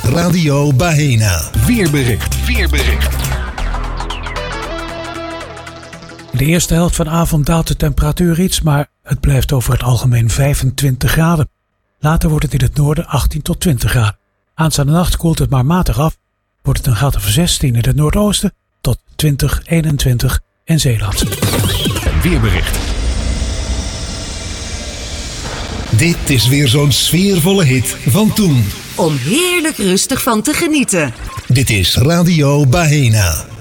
Radio Bahena. Weerbericht. In de eerste helft van de avond daalt de temperatuur iets, maar het blijft over het algemeen 25 graden. Later wordt het in het noorden 18 tot 20 graden. Aanstaande nacht koelt het maar matig af. Wordt het een graad of 16 in het noordoosten tot 20, 21 in Zeeland. Weerbericht. Dit is weer zo'n sfeervolle hit van toen. Om heerlijk rustig van te genieten. Dit is Radio Bahena.